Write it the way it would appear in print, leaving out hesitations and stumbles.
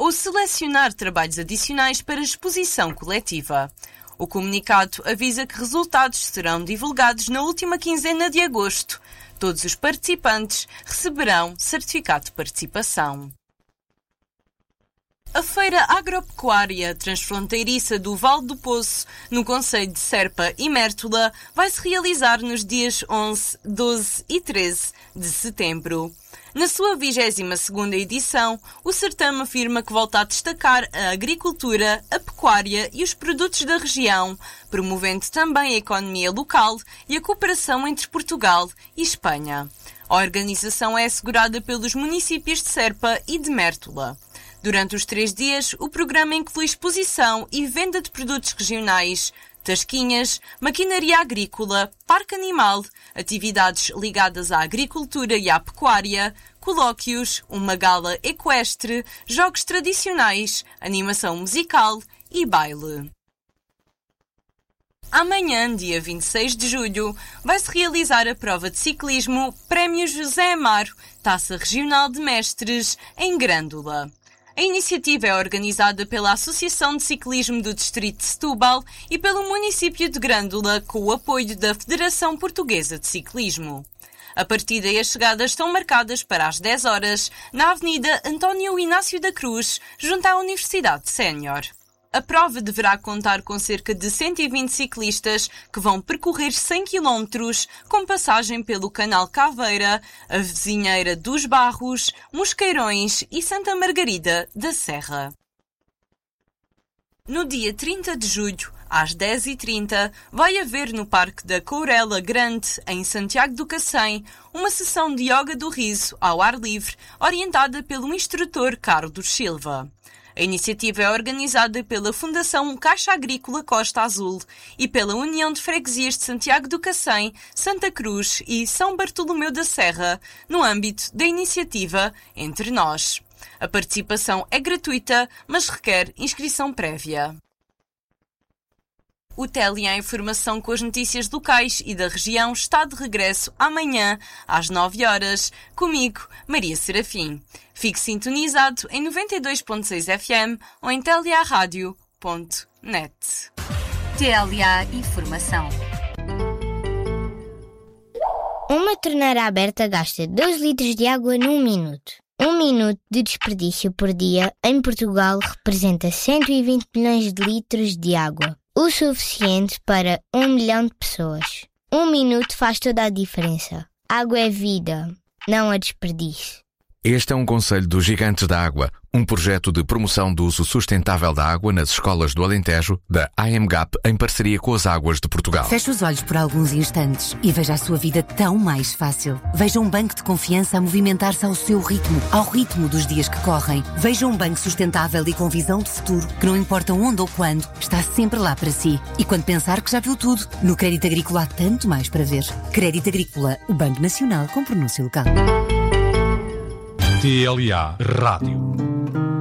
ou selecionar trabalhos adicionais para exposição coletiva. O comunicado avisa que resultados serão divulgados na última quinzena de agosto. Todos os participantes receberão certificado de participação. A Feira Agropecuária Transfronteiriça do Vale do Poço, no concelho de Serpa e Mértola, vai se realizar nos dias 11, 12 e 13 de setembro. Na sua 22ª edição, o certame afirma que volta a destacar a agricultura, a pecuária e os produtos da região, promovendo também a economia local e a cooperação entre Portugal e Espanha. A organização é assegurada pelos municípios de Serpa e de Mértola. Durante os 3 dias, o programa inclui exposição e venda de produtos regionais, tasquinhas, maquinaria agrícola, parque animal, atividades ligadas à agricultura e à pecuária, colóquios, uma gala equestre, jogos tradicionais, animação musical e baile. Amanhã, dia 26 de julho, vai-se realizar a prova de ciclismo Prémio José Amaro, Taça Regional de Mestres, em Grândola. A iniciativa é organizada pela Associação de Ciclismo do Distrito de Setúbal e pelo município de Grândola, com o apoio da Federação Portuguesa de Ciclismo. A partida e a chegada estão marcadas para as 10 horas na Avenida António Inácio da Cruz, junto à Universidade Sénior. A prova deverá contar com cerca de 120 ciclistas que vão percorrer 100 km, com passagem pelo Canal Caveira, a Vizinheira dos Barros, Mosqueirões e Santa Margarida da Serra. No dia 30 de julho, às 10h30, vai haver no Parque da Courela Grande, em Santiago do Cacém, uma sessão de yoga do riso ao ar livre, orientada pelo instrutor Carlos Silva. A iniciativa é organizada pela Fundação Caixa Agrícola Costa Azul e pela União de Freguesias de Santiago do Cacém, Santa Cruz e São Bartolomeu da Serra, no âmbito da iniciativa Entre Nós. A participação é gratuita, mas requer inscrição prévia. O Tele à Informação com as notícias locais e da região está de regresso amanhã, às 9 horas, comigo, Maria Serafim. Fique sintonizado em 92.6 FM ou em telearadio.net. TLA Informação. Uma torneira aberta gasta 2 litros de água num minuto. 1 minuto de desperdício por dia em Portugal representa 120 milhões de litros de água. O suficiente para 1 milhão de pessoas. 1 minuto faz toda a diferença. Água é vida, não a desperdício. Este é um conselho dos Gigantes da Água, um projeto de promoção do uso sustentável da água nas escolas do Alentejo, da AMGAP, em parceria com as Águas de Portugal. Feche os olhos por alguns instantes e veja a sua vida tão mais fácil. Veja um banco de confiança a movimentar-se ao seu ritmo, ao ritmo dos dias que correm. Veja um banco sustentável e com visão de futuro, que não importa onde ou quando, está sempre lá para si. E quando pensar que já viu tudo, no Crédito Agrícola há tanto mais para ver. Crédito Agrícola, o Banco Nacional com pronúncia local. TLA Rádio.